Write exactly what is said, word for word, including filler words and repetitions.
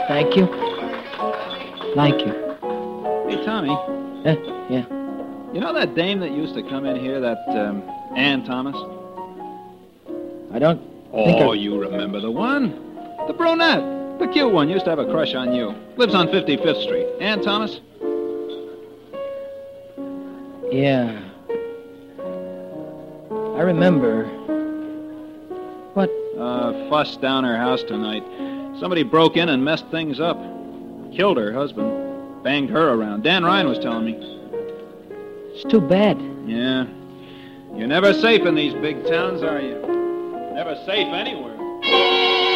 Thank you. Thank you. Hey, Tommy. Uh, yeah. You know that dame that used to come in here, that um, Ann Thomas? I don't think Oh, I... you remember the one? The brunette. The cute one used to have a crush on you. Lives on fifty-fifth Street. Ann Thomas? Yeah. I remember. What? Uh, fuss down her house tonight. Somebody broke in and messed things up. Killed her husband. Banged her around. Dan Ryan was telling me. It's too bad. Yeah. You're never safe in these big towns, are you? Never safe anywhere.